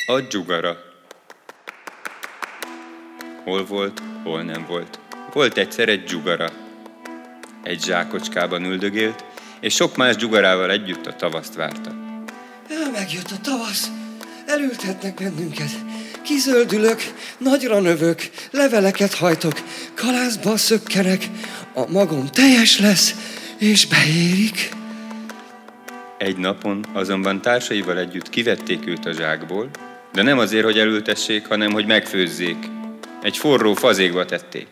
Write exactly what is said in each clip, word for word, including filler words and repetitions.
A dzsugara. Hol volt, hol nem volt. Volt egyszer egy dzsugara. Egy zsákocskában üldögélt, és sok más dzsugarával együtt a tavaszt várta. Ja, megjött a tavasz, elültetnek bennünket. Kizöldülök, nagyra növök, leveleket hajtok, kalászba szökkenek, a magom teljes lesz, és beérik. Egy napon azonban társaival együtt kivették őt a zsákból, de nem azért, hogy elültessék, hanem hogy megfőzzék. Egy forró fazékba tették.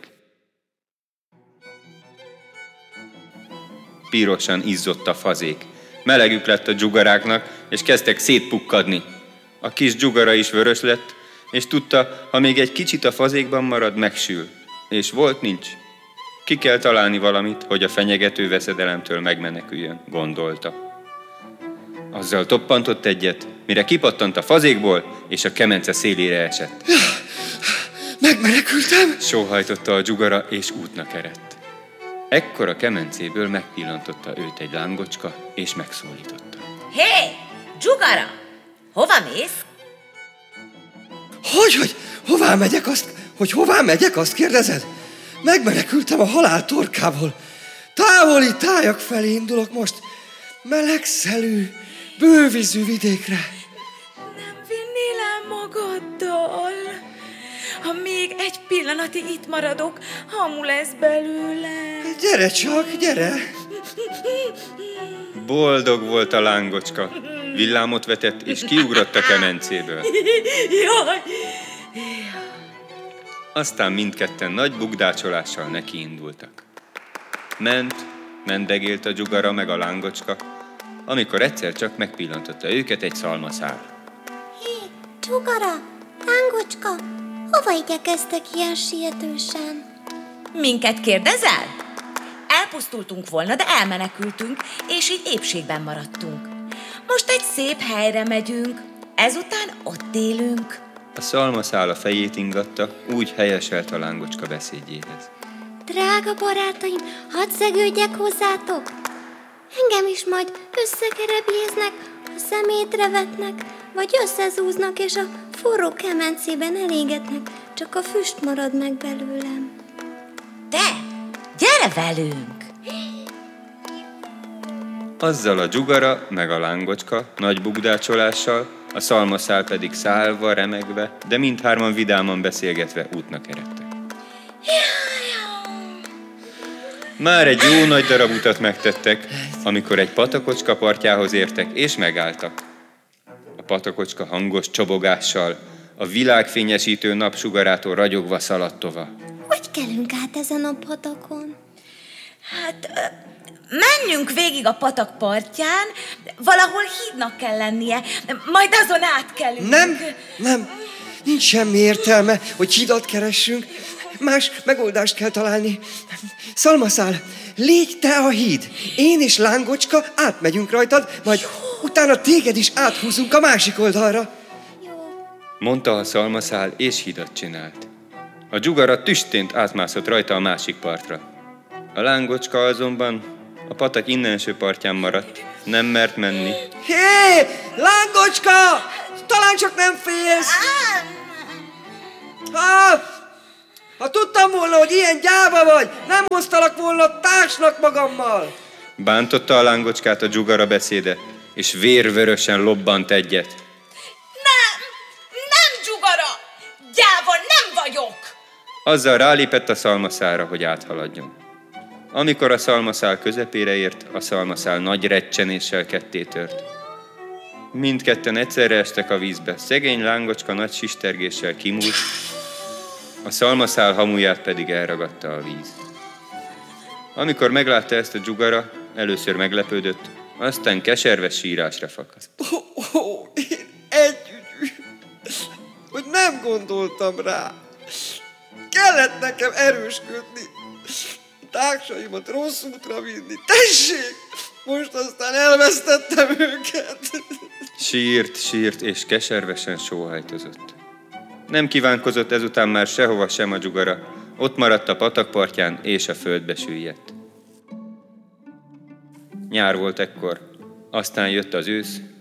Pirosan izzott a fazék. Melegük lett a dzsugaráknak, és kezdtek szétpukkadni. A kis dzsugara is vörös lett, és tudta, ha még egy kicsit a fazékban marad, megsül. És volt nincs. Ki kell találni valamit, hogy a fenyegető veszedelemtől megmeneküljön, gondolta. Azzal toppantott egyet, mire kipattant a fazékból, és a kemence szélére esett. Ja, megmenekültem! Sóhajtotta a dzsugara, és útnak eredt. Ekkor a kemencéből megpillantotta őt egy lángocska, és megszólította. Hé, dzsugara! Hova mész? Hogy, hogy hová megyek azt, hogy hová megyek azt kérdezed? Megmenekültem a halál torkából. Távoli tájak felé indulok most. Melegszelű, bővízű vidékre. Nem vinnél el magaddal? Ha még egy pillanatig itt maradok, hamu lesz belőle. Gyere csak, gyere! Boldog volt a lángocska. Villámot vetett, és kiugrott a kemencéből. Jaj! Aztán mindketten nagy bugdácsolással nekiindultak. Ment, mendegélt a dzsugara meg a lángocska, amikor egyszer csak megpillantotta őket egy szalmaszál. Hé, dzsugara, lángocska, hova igyekeztek ilyen sietősen? Minket kérdezel? Elpusztultunk volna, de elmenekültünk, és így épségben maradtunk. Most egy szép helyre megyünk, ezután ott élünk. A szalmaszál a fejét ingatta, úgy helyeselt a lángocska beszédjéhez. Drága barátaim, hadd szegődjek hozzátok! Engem is majd összekerebjéznek, a szemétre vetnek, vagy összezúznak, és a forró kemencében elégetnek, csak a füst marad meg belőlem. Te, gyere velünk! Azzal a dzsugara meg a lángocska nagy bugdácsolással, a szalmaszál pedig szálva, remegve, de mindhárman vidáman beszélgetve útnak eredtek. Már egy jó nagy darab utat megtettek, amikor egy patakocska partjához értek, és megálltak. A patakocska hangos csobogással, a világfényesítő napsugarától ragyogva szaladt tova. Hogy kelünk át ezen a patakon? Hát, menjünk végig a patak partján, valahol hídnak kell lennie, majd azon átkelünk. Nem, nem, nincs semmi értelme, hogy hidat keressünk. Más megoldást kell találni. Szalmaszál, légy te a híd. Én és lángocska átmegyünk rajtad, majd utána téged is áthúzunk a másik oldalra. Jó. Mondta a szalmaszál, és hidat csinált. A dzsugara tüstént átmászott rajta a másik partra. A lángocska azonban a patak innenső partján maradt, nem mert menni. Hé, lángocska! Talán csak nem félsz! Ha, ha tudtam volna, hogy ilyen gyáva vagy, nem hoztalak volna társnak magammal! Bántotta a lángocskát a dzsugara beszéde, és vérvörösen lobbant egyet. Nem, nem dzsugara! Gyáva nem vagyok! Azzal rálépett a szalmaszálra, hogy áthaladjon. Amikor a szalmaszál közepére ért, a szalmaszál nagy recsenéssel ketté tört. Mindketten egyszerre estek a vízbe, szegény lángocska nagy sistergéssel kimúlt, a szalmaszál hamuját pedig elragadta a víz. Amikor meglátta ezt a dzsugara, először meglepődött, aztán keserves sírásra fakadt. Ó, oh, oh, én együgyű, hogy nem gondoltam rá. Kellett nekem erősködni, társaimat rossz útra vinni. Tessék, most aztán elvesztettem őket. Sírt, sírt és keservesen sóhajtozott. Nem kívánkozott ezután már sehova sem a dzsugara, ott maradt a patakpartján és a földbe süllyedt. Nyár volt ekkor, aztán jött az ősz,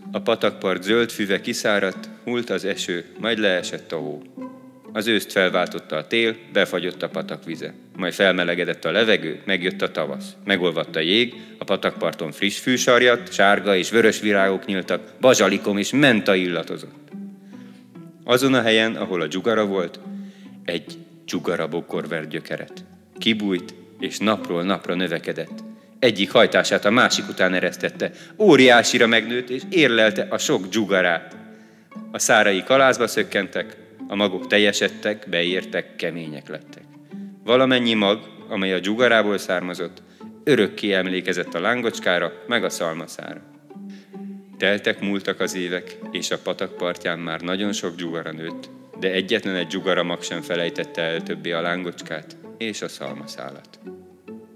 A patakpart zöld füve kiszáradt, hult az eső, majd leesett a hó. Az őszt felváltotta a tél, befagyott a patak vize. Majd felmelegedett a levegő, megjött a tavasz. Megolvadt a jég, a patakparton friss fű sarjadt, sárga és vörös virágok nyíltak, bazsalikom és menta illatozott. Azon a helyen, ahol a dzsugara volt, egy dzsugarabokor vert gyökeret. Kibújt, és napról napra növekedett. Egyik hajtását a másik után eresztette, óriásira megnőtt, és érlelte a sok dzsugarát. A szárai kalászba szökkentek, a magok teljesedtek, beértek, kemények lettek. Valamennyi mag, amely a dzsugarából származott, örökké emlékezett a lángocskára, meg a szalmaszára. Teltek, múltak az évek, és a patak partján már nagyon sok dzsugara nőtt, de egyetlen egy dzsugaramag sem felejtette el többé a lángocskát és a szalmaszálat.